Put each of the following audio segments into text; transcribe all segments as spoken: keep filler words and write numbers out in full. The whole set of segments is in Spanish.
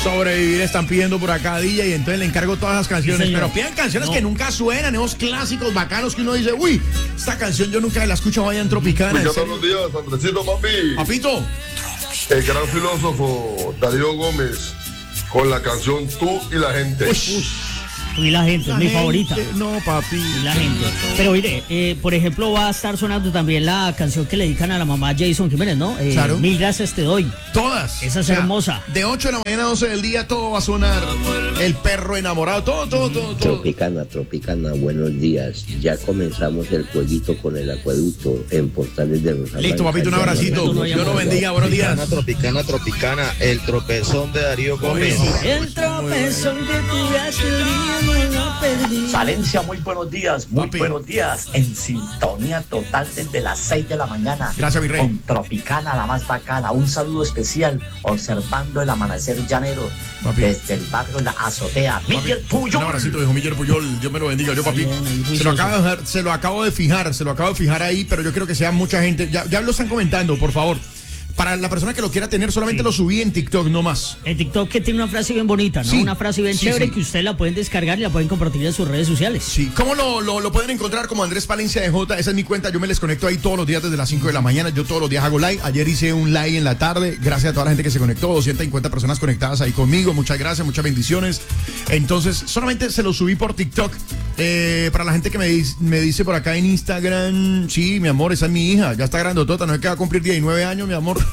sobrevivir están pidiendo por acá D J y entonces le encargo todas las canciones, sí, pero pidan canciones no. que nunca suenan, esos clásicos bacanos que uno dice, uy, esta canción yo nunca la escucho allá en Tropicana. Muy buenos días, Andresito, papi. Papito. El gran filósofo Darío Gómez con la canción Tú y la gente. Uy. Y la gente, la es mi gente, favorita. No, papi. Y la gente. Pero mire, eh, por ejemplo, va a estar sonando también la canción que le dedican a la mamá Jason Jiménez, ¿no? Eh, claro. Mil gracias te doy. Todas. Esa es o sea, hermosa. De ocho de la mañana a doce del día todo va a sonar. El perro enamorado, todo, todo, todo, todo. Tropicana, Tropicana, buenos días. Ya comenzamos el jueguito con el acueducto en Portales de Rosario. Listo, papito, un abracito. Dios lo bendiga, buenos días. Tropicana, Tropicana, el tropezón de Darío Gómez. El tropezón que tú has tenido. Valencia, muy buenos días, muy Papi. buenos días, en sintonía total desde las seis de la mañana. Gracias, mi rey. Con Tropicana, la más bacana, un saludo especial, observando el amanecer llanero Papi. desde el barrio La Azotea. Miller Puyol. Un abracito, dijo Miller Puyol, Dios me lo bendiga, yo papi. Se lo, acabo de dejar, se lo acabo de fijar, se lo acabo de fijar ahí, pero yo creo que sea mucha gente, ya, ya lo están comentando, por favor. Para la persona que lo quiera tener, solamente sí. lo subí en TikTok, no más. En TikTok que tiene una frase bien bonita, ¿no? Sí. Una frase bien sí, chévere sí. que ustedes la pueden descargar y la pueden compartir en sus redes sociales. Sí, ¿cómo lo, lo, lo pueden encontrar? Como Andrés Palencia de J, esa es mi cuenta, yo me les conecto ahí todos los días desde las cinco de la mañana, yo todos los días hago live, ayer hice un live en la tarde, gracias a toda la gente que se conectó, doscientas cincuenta personas conectadas ahí conmigo, muchas gracias, muchas bendiciones. Entonces, solamente se lo subí por TikTok, eh, para la gente que me, me dice por acá en Instagram, sí, mi amor, esa es mi hija, ya está grandotota, no es que va a cumplir diecinueve años, mi amor.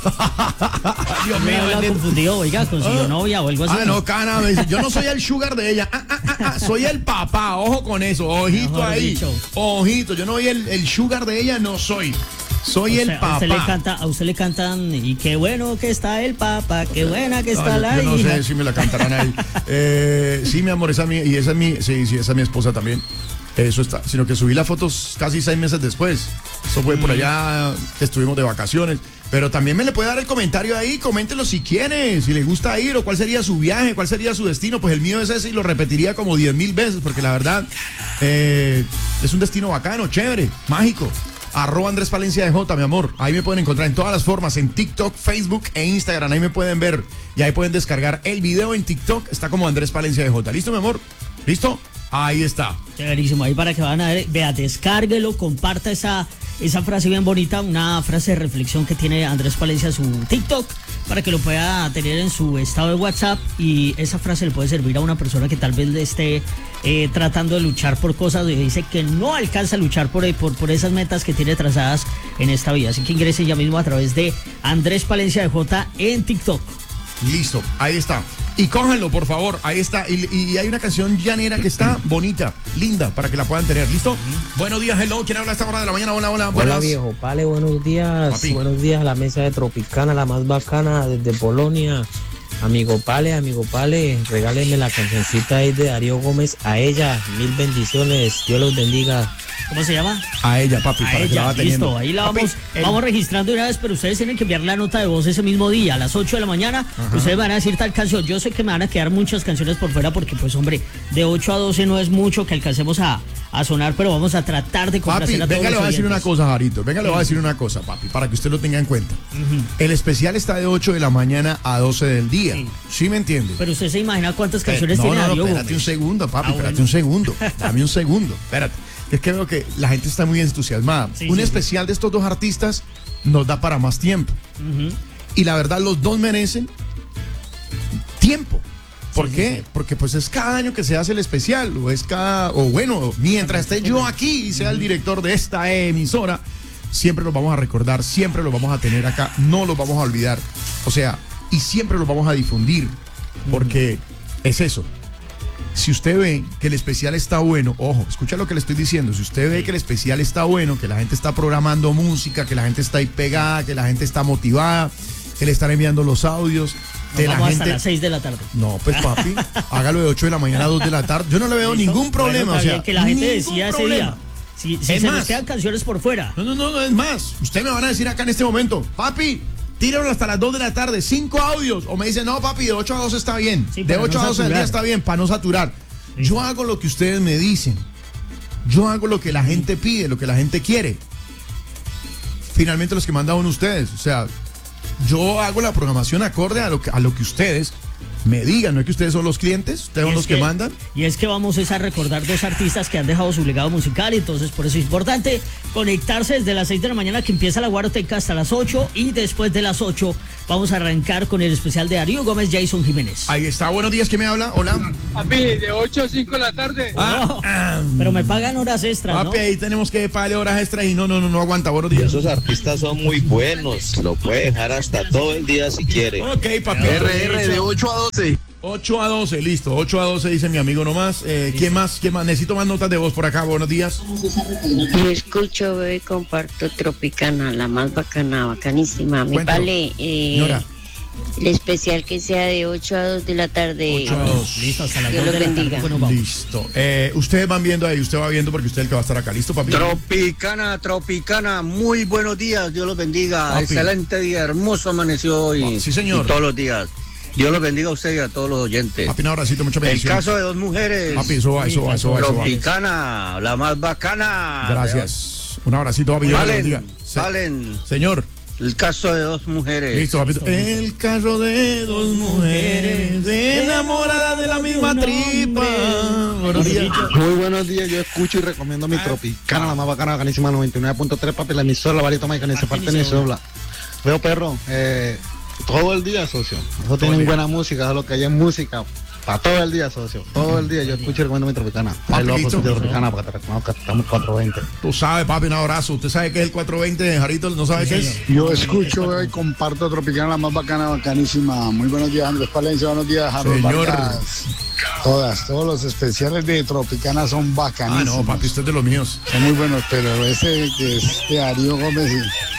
Dios mío, me confundido, oiga, consiguió ah, novia o algo así. Ah, no, cana, me dice, yo no soy el sugar de ella, ah, ah, ah, ah, soy el papá, ojo con eso, ojito Mejor ahí, dicho. ojito, yo no soy el, el sugar de ella, no soy. Soy o el sea, papá. A usted, le canta, a usted le cantan, y qué bueno que está el papá, qué buena que está no, la yo no hija. sé si me la cantarán ahí. eh, sí, mi amor, esa es mi, y esa es mi, sí, sí, esa es mi esposa también. Eso está, sino que subí las fotos casi seis meses después. Eso fue mm. por allá, estuvimos de vacaciones. Pero también me le puede dar el comentario ahí, coméntelo si quiere, si le gusta ir o cuál sería su viaje, cuál sería su destino. Pues el mío es ese y lo repetiría como diez mil veces, porque la verdad eh, es un destino bacano, chévere, mágico. Arroba Andrés Palencia de J, mi amor. Ahí me pueden encontrar en todas las formas, en TikTok, Facebook e Instagram. Ahí me pueden ver y ahí pueden descargar el video en TikTok. Está como Andrés Palencia de J. ¿Listo, mi amor? ¿Listo? Ahí está. Chéverísimo, ahí para que van a ver, vea, descárguelo, comparta esa, esa frase bien bonita, una frase de reflexión que tiene Andrés Palencia en su TikTok, para que lo pueda tener en su estado de WhatsApp, y esa frase le puede servir a una persona que tal vez le esté eh, tratando de luchar por cosas y dice que no alcanza a luchar por, por, por esas metas que tiene trazadas en esta vida. Así que ingrese ya mismo a través de Andrés Palencia de J en TikTok. Listo, ahí está. Y cójanlo, por favor, ahí está. Y, y hay una canción llanera que está bonita, linda, para que la puedan tener. ¿Listo? Uh-huh. Buenos días, hello. ¿Quién habla a esta hora de la mañana? Hola, hola. Buenas. Hola, viejo. Vale, buenos días. Papi. Buenos días a la mesa de Tropicana, la más bacana desde Polonia. Amigo Pale, amigo Pale, regáleme la cancioncita ahí de Darío Gómez. A ella, mil bendiciones. Dios los bendiga. ¿Cómo se llama? A ella, papi. A para ella, que la va listo. Ahí la papi, vamos, el... vamos registrando una vez, pero ustedes tienen que enviar la nota de voz ese mismo día, a las ocho de la mañana. Ajá. Ustedes van a decir tal canción. Yo sé que me van a quedar muchas canciones por fuera porque, pues, hombre, de ocho a doce no es mucho que alcancemos a, a sonar, pero vamos a tratar de complacer papi, a todos. Venga, le voy a decir oyentes. una cosa, Jarito. Venga, le voy a decir una cosa, papi, para que usted lo tenga en cuenta. Uh-huh. El especial está de ocho de la mañana a doce del día. Sí, ¿Sí me entiende? Pero usted se imagina cuántas canciones eh, no, tiene no, no, Darío espérate Gómez. un segundo, papi, Ah, espérate bueno. un segundo. Dame un segundo, espérate. Es que veo que la gente está muy entusiasmada. Sí, un sí, especial sí. de estos dos artistas nos da para más tiempo. Uh-huh. Y la verdad, los dos merecen tiempo. ¿Por sí, qué? Sí, sí. Porque pues es cada año que se hace el especial, o es cada, o bueno, mientras esté yo aquí y sea el director de esta emisora, siempre los vamos a recordar, siempre los vamos a tener acá, no los vamos a olvidar. O sea, y siempre los vamos a difundir, porque uh-huh. es eso. Si usted ve que el especial está bueno, ojo, escucha lo que le estoy diciendo, si usted ve que el especial está bueno, que la gente está programando música, que la gente está ahí pegada, que la gente está motivada, que le están enviando los audios, Nos de vamos la hasta gente... las seis de la tarde. No, pues papi, hágalo de ocho de la mañana a dos de la tarde, yo no le veo ¿Listo? ningún problema. Bueno, o sea, que la gente ningún decía problema. ese día. Si, si Es se más, nos quedan canciones por fuera. No, no, no, no, es más, usted me van a decir acá en este momento, papi, tíralo hasta las dos de la tarde, cinco audios, o me dice, no papi, de ocho a doce está bien, Sí, de ocho no a doce del día está bien, para no saturar. Sí. Yo hago lo que ustedes me dicen, yo hago lo que la gente pide, lo que la gente quiere. Finalmente los que mandaron ustedes, o sea, yo hago la programación acorde a lo que, a lo que ustedes me digan, ¿no es que ustedes son los clientes? ¿Ustedes son los que, que mandan? Y es que vamos a recordar dos artistas que han dejado su legado musical, y entonces por eso es importante conectarse desde las seis de la mañana, que empieza la Guaroteca, hasta las ocho, y después de las ocho vamos a arrancar con el especial de Darío Gómez, Jason Jiménez. Ahí está, buenos días, ¿quién me habla? Hola. Papi, de ocho a cinco de la tarde. Ah, no, ah, pero me pagan horas extras, papi, ¿no? ahí tenemos que pagarle horas extras y no, no, no, no aguanta, buenos días. Esos artistas son muy buenos, lo puede dejar hasta todo el día si quiere. Ok, papi. R R de ocho a doce. ocho a doce, listo, ocho a doce dice mi amigo nomás. Eh, ¿Quién más? ¿Quién más? Necesito más notas de voz por acá, buenos días. Yo escucho, veo y comparto Tropicana, la más bacana, bacanísima. Mi vale, eh, el especial que sea de ocho a dos de la tarde. ocho a dos. Listo, hasta las Dios dos lo de la bendiga. tarde. Bueno, listo. Eh, ustedes van viendo ahí, usted va viendo porque usted es el que va a estar acá. ¿Listo, papi? Tropicana, Tropicana, muy buenos días, Dios los bendiga. Papi. Excelente día, hermoso amaneció hoy. Sí, señor. Y todos los días. Dios los bendiga a usted y a todos los oyentes. Papi, un abracito, muchas El bendiciones. caso de dos mujeres. Papi, eso va, eso va, eso va, eso va. Tropicana, la más bacana. Gracias. Un abracito, papi. Dios le bendiga. Valen, Se- Valen. Señor. El caso de dos mujeres. Listo, papito. El carro de dos mujeres enamoradas de la misma tripa. Buenos días. Muy buenos días, yo escucho y recomiendo mi Tropicana, la más bacana, bacanísima, noventa y nueve punto tres, papi, la emisora, la varita mágica, en esa parte de Venezuela. Veo, perro, eh, todo el día, socio. Eso tienen buena música, eso es lo que hay en música. Para todo el día, socio. Todo el día yo escucho y recomiendo mi Tropicana. Ahí lo hago, Tropicana, para que te reconozca, estamos cuatro veinte. Tú sabes, papi, un abrazo. ¿Usted sabe qué es el cuatrocientos veinte, Jarito? ¿No sabe qué es? Yo escucho y comparto Tropicana, la más bacana, bacanísima. Muy buenos días, Andrés Palencia. Buenos días, Harold Señor. Vargas. Todas, todos los especiales de Tropicana son bacanísimos. Ah, no, papi, usted es de los míos. Son muy buenos, pero ese que es de Darío Gómez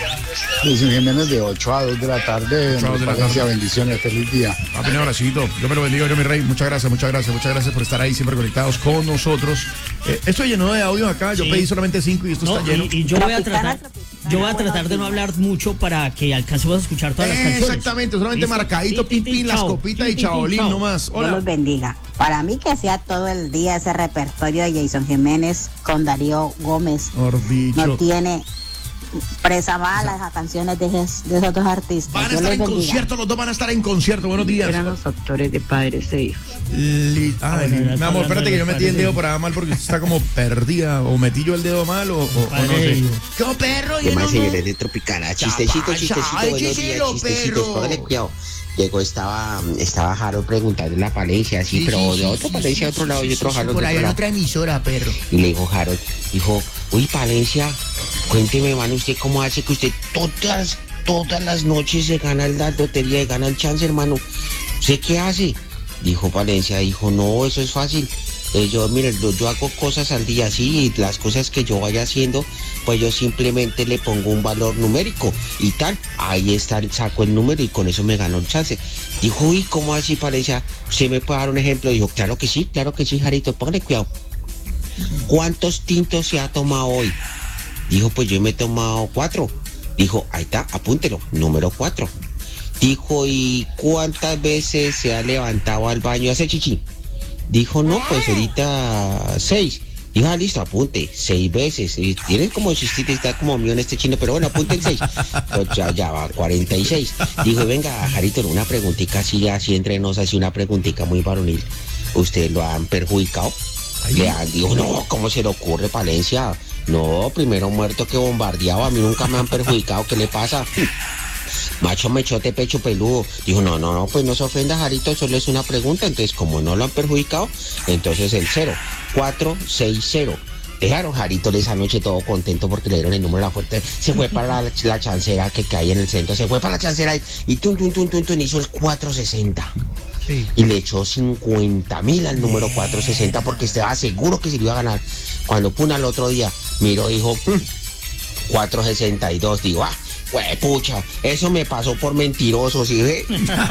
y de Jason Jiménez de ocho a dos de la tarde. ocho a dos de la Andrés Palencia, tarde. bendiciones, feliz día. Papi, un abracito. Yo me lo bendigo, yo mi rey. Muchas gracias, muchas gracias, muchas gracias por estar ahí siempre conectados con nosotros. Eh, esto llenó de audio acá. Yo Sí. pedí solamente cinco y esto No, está lleno. y, y yo voy a tratar, yo voy a tratar de no hablar mucho para que alcancemos a escuchar todas las canciones. Exactamente, solamente ¿Listo? marcadito, Tin, tin, pin, pin, las chao. copitas Tin, y tin, chabolín chao. nomás. Dios Hola. los bendiga. Para mí que sea todo el día ese repertorio de Jason Jiménez con Darío Gómez. Por dicho. No tiene presa mala esas canciones de, esos- de esos dos artistas. Van a Dios estar les en bendiga. concierto, los dos van a estar en concierto. Buenos días. Eran los factores de padres e hijos. Li- Ah, Ay, bueno, ya mi está amor, hablando espérate de que yo los metí el dedo padres. por allá mal porque usted está como perdida. O metí yo el dedo mal o, o- o no Padre. sé. ¡Qué perro! ¿Qué yo más, no- señores de Tropicana? Chistecito, Chapa, chistecito, ay, buenos días, chistero, chistecitos, perro. póngale cuidado. Llegó, estaba, estaba Jaro preguntando en la Palencia, sí, Sí, pero sí, de sí, otra sí, Palencia, sí, de otro sí, lado, sí, y otro sí, Jaro por de ahí otro en lado. otra emisora, perro. Y le dijo Harold, dijo, uy, Palencia, cuénteme, mano, usted cómo hace que usted todas, todas las noches se gana la lotería y gana el chance, hermano. ¿Usted qué hace? Dijo Palencia, dijo, no, eso es fácil. Eh, yo, mire, yo, yo hago cosas al día, sí, y las cosas que yo vaya haciendo, pues yo simplemente le pongo un valor numérico y tal. Ahí está, saco el número y con eso me ganó el chance. Dijo, uy, ¿cómo así, Palencia? ¿Usted me puede dar un ejemplo? Dijo, claro que sí, claro que sí, Jarito, póngale cuidado. ¿Cuántos tintos se ha tomado hoy? Dijo, pues yo me he tomado cuatro. Dijo, ahí está, apúntelo, número cuatro. Dijo, ¿y cuántas veces se ha levantado al baño a hacer chichi? Dijo, no, pues ahorita seis. Dijo, ah, listo, apunte, seis veces. Y tiene como chistita, está como mío en este chino, pero bueno, apunte el seis. Pues ya, ya va, cuarenta y seis. Dijo, venga, Jarito, una preguntita así, así entre nos, así una preguntita muy varonil. ¿Ustedes lo han perjudicado? Le han, dijo, no, ¿cómo se le ocurre, Palencia? No, primero muerto que bombardeado, a mí nunca me han perjudicado, ¿qué le pasa? Macho mechote, pecho peludo. Dijo, no, no, no, pues no se ofenda, Jarito, solo es una pregunta. Entonces, como no lo han perjudicado, entonces el cero, cuatro, seis, cero. Dejaron Jarito esa noche todo contento porque le dieron el número de la fuerte. Se fue para la, la chancera que cae en el centro, se fue para la chancera y, y tum, tum, tum, tum, tum, hizo el cuatrocientos sesenta. Sí. Y le echó cincuenta mil al número cuatrocientos sesenta porque estaba seguro que se lo iba a ganar. Cuando puna el otro día, miró y dijo, cuatrocientos sesenta y dos, digo, ah, güey, pucha, eso me pasó por mentiroso, ¿sí ve?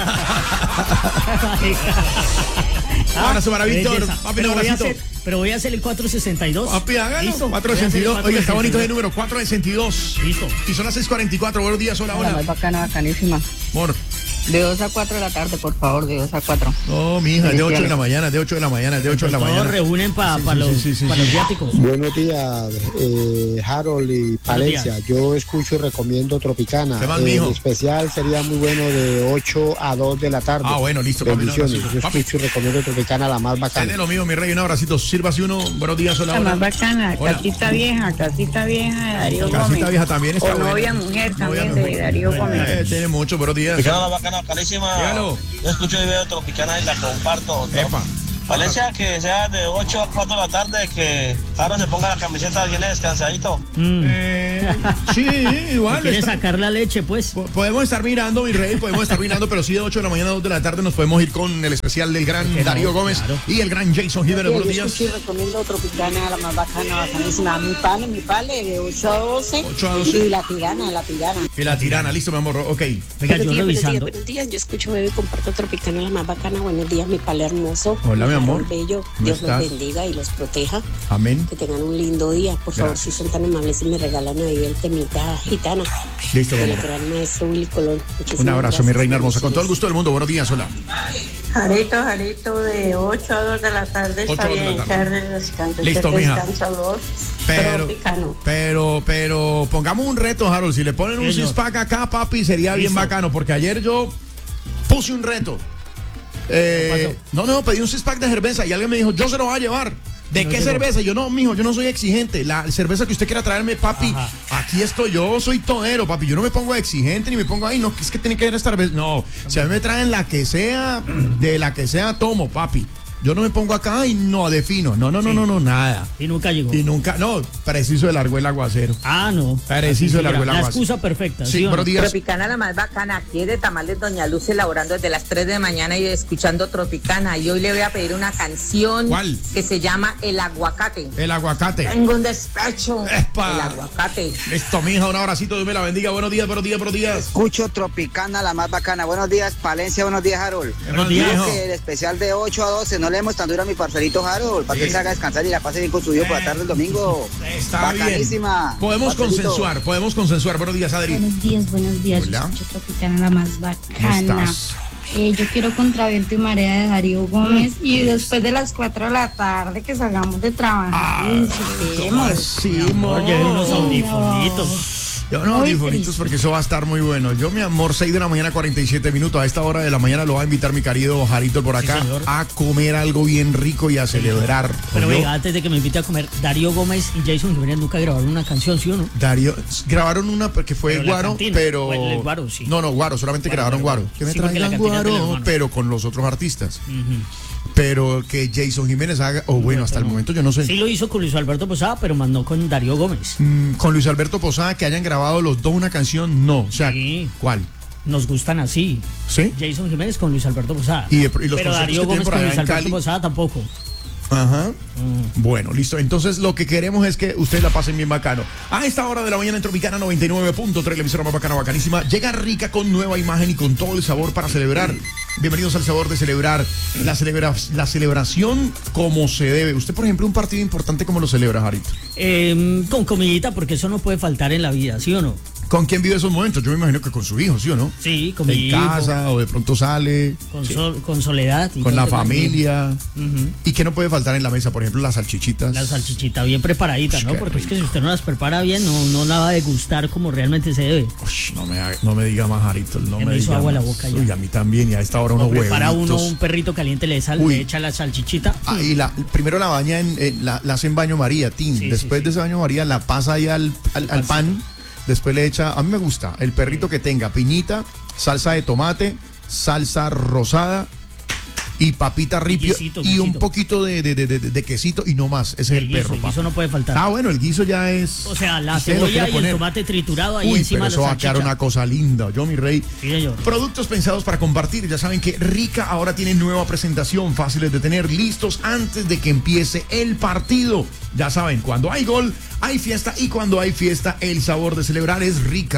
Ahora se para Víctor, Belleza. papi, pero, un voy a abracito. hacer, pero voy a hacer el cuatrocientos sesenta y dos. Papi, hágalo. ¿Listo? cuatrocientos sesenta y dos. Oye, está bonito ese número, cuatrocientos sesenta y dos. Listo. Y son las seis cuarenta y cuatro. Buenos días, hola, La hola. más bacana, bacanísima. Amor, De dos a cuatro de la tarde, por favor, de dos a cuatro. No, mi hija, de ocho de la mañana, de ocho de la mañana, de ocho de la mañana. Todos reúnen para Sí, pa sí, los, sí, sí, pa sí. los viáticos. Buenos días, eh, Harold y Palencia. Yo escucho y recomiendo Tropicana. ¿Qué más, Eh, mijo? el especial sería muy bueno de ocho a dos de la tarde. Ah, bueno, listo, papi, un Bendiciones. abrazo. Yo Papi. escucho y recomiendo Tropicana, la más bacana. Tiene lo mío, mi rey, un abracito. Sírvase uno. Buenos días, hola, La hola. más bacana, Hola. casita vieja, casita vieja de Darío Casita Gómez. vieja también está O buena. novia mujer Novia también mujer. de Darío Gómez. Eh, tiene mucho, buenos días. Tropicana la bacana, bacanísima. Dígalo. Yo escucho y veo Tropicana y la comparto. ¿no? Epa. Valencia, que sea de ocho a cuatro de la tarde, que Jaro se ponga la camiseta bien descansadito. Mm. Eh, sí, igual. ¿Quieres está- sacar la leche, pues? Po- Podemos estar mirando, mi rey, podemos estar mirando, pero sí de ocho de la mañana a dos de la tarde nos podemos ir con el especial del gran no? Darío Gómez Claro. y el gran Jason Jiménez. Buenos Yo días. escucho y recomiendo Tropicana, la más bacana, bacanísima. Mi pale, mi pale, de ocho a doce. ocho a doce. Y la tirana, la tirana. Y la tirana, listo, mi amor. Ok. Venga, Buenos yo días, buenos días, revisando. buenos días. Yo escucho, bebé, y comparto Tropicana, la más bacana. Buenos días, mi pale hermoso. Hola, mi amor. Harold Bello. ¿Cómo Dios los estás? bendiga y los proteja. Amén. Que tengan un lindo día. Por favor, Gracias. si son tan amables y me regalan ahí el temita gitana. Listo, mi Del amor. gran maestro Willy Colón. Muchísimas Un abrazo, mi gracias. reina hermosa. Con todo el gusto del mundo. Buenos días, hola. Jarito, Jarito, de ocho a dos de la tarde ocho está a dos de la bien, tarde. tarde de descanso. Listo, Usted mija. descansa dos, Pero, tropicano. pero, pero, pongamos un reto, Harold. Si le ponen un Señor. six-pack acá, papi, sería bien Listo. bacano. Porque ayer yo puse un reto. Eh, no, no, pedí un six-pack de cerveza y alguien me dijo, yo se lo voy a llevar. ¿De No qué llegó. cerveza? Yo no, mijo, yo no soy exigente. La cerveza que usted quiera traerme, papi, Ajá. aquí estoy. Yo soy todero, papi. Yo no me pongo exigente ni me pongo, ay, no, que es que tiene que ir esta cerveza. No, si a mí me traen la que sea, de la que sea, tomo, papi. Yo no me pongo acá y no defino. No, no, no, Sí. no, no, nada. Y nunca llegó. Y nunca, no, preciso de largo el aguacero. Ah, no. Preciso de Así, largo el la aguacero. excusa perfecta. Sí, ¿sí o no? buenos días. Tropicana la más bacana, aquí es de Tamales Doña Luz elaborando desde las tres de la mañana y escuchando Tropicana. Y hoy le voy a pedir una canción ¿Cuál? que se llama El Aguacate. El aguacate. Tengo un despecho. ¡Epa! El aguacate. Listo, mija, un abracito, Dios me la bendiga. Buenos días, buenos días, buenos días. Escucho Tropicana, la más bacana. Buenos días, Palencia. Buenos días, Harold. Buenos Digo días, hijo. que el especial de ocho a doce no le demos tan duro a mi parcerito Harold, para que él se haga descansar y la pase bien con su hijo por la tarde del domingo. Está Bacanísima. bien. Podemos Parcerito. consensuar, podemos consensuar. Buenos días, Adri. Buenos días, buenos días. Hola. Yo escucho Tropicana, la más ¿Cómo bacana. estás? Eh, yo quiero Contraviento y Marea de Darío Gómez. Y después de las cuatro de la tarde que salgamos de trabajar, y disfrutemos. Sí, Amor, lleve unos amor. audifonitos. Yo no, Muy audifonitos triste. porque eso va a estar muy bueno. Yo, mi amor, seis de la mañana, cuarenta y siete minutos. A esta hora de la mañana lo va a invitar mi querido Jarito por acá señor. a comer algo bien rico y a celebrar. Pero ¿Oyó? venga, antes de que me invite a comer, Darío Gómez y Jason Jiménez nunca grabaron una canción, ¿sí o no? Darío, grabaron una porque fue Pero la Guaro, cantina. pero. Bueno, el Guaro, sí. No, no, Guaro, solamente Guaro, grabaron Guaro, Guaro. Que me sí, porque la traigan cantina es del Guaro, hermano. pero con los otros artistas. Ujú. Pero que Jason Jiménez haga, o bueno, hasta el momento yo no sé. Sí lo hizo con Luis Alberto Posada, pero mandó con Darío Gómez. Mm, con Luis Alberto Posada, que hayan grabado los dos una canción, no. O sea, Sí. ¿cuál? Nos gustan así. ¿Sí? Jason Jiménez con Luis Alberto Posada. Y de- y los pero conciertos Darío que tienen Gómez por con allá Luis en Alberto Cali. Posada tampoco. Ajá. Bueno, listo. Entonces lo que queremos es que ustedes la pasen bien bacano. A esta hora de la mañana en Tropicana noventa y nueve punto tres, la emisora más bacana, bacanísima, llega rica con nueva imagen y con todo el sabor para celebrar. Bienvenidos al sabor de celebrar. La, celebra la celebración como se debe. Usted, por ejemplo, un partido importante, ¿cómo lo celebra, Jarito? Eh, con comidita, porque eso no puede faltar en la vida, ¿sí o no? ¿Con quién vive esos momentos? Yo me imagino que con su hijo, ¿sí o no? Sí, con mi En hijo, casa o de pronto sale. con, Sí. sol- con Soledad. y Con la todo también. familia. Ujú. ¿Y qué no puede faltar en la mesa? Por ejemplo, las salchichitas. La salchichita bien preparadita, Ush, ¿no? qué Porque es rico. que si usted no las prepara bien, no, no la va a degustar como realmente se debe. Ush, no, me, haga- no me diga más, Jarito. No Ya me me hizo diga agua la más. boca ya. Uy, a mí también. Y a esta hora unos O prepara uno huevitos. un perrito caliente, le, sal, Uy. le echa la salchichita. Ah, y la, primero la baña en, en- la, la hace en baño María, Tim. Sí, Después sí, sí. de ese baño María la pasa ahí al, al, al pan. Después le echa, a mí me gusta, el perrito que tenga piñita, salsa de tomate, salsa rosada y papita ripio guisito, y un guisito. poquito de, de, de, de- de quesito y no más. Ese es el, guiso, perro, el papá. guiso no puede faltar. Ah, bueno, el guiso ya es. O sea, la usted lo cebolla quiere y el poner. tomate triturado ahí Uy, encima pero de eso la va a quedar salchicha. una cosa linda, yo mi rey. Sí, señor. Productos pensados para compartir. Ya saben que Rica ahora tiene nueva presentación, fáciles de tener, listos antes de que empiece el partido. Ya saben, cuando hay gol, hay fiesta y cuando hay fiesta, el sabor de celebrar es Rica.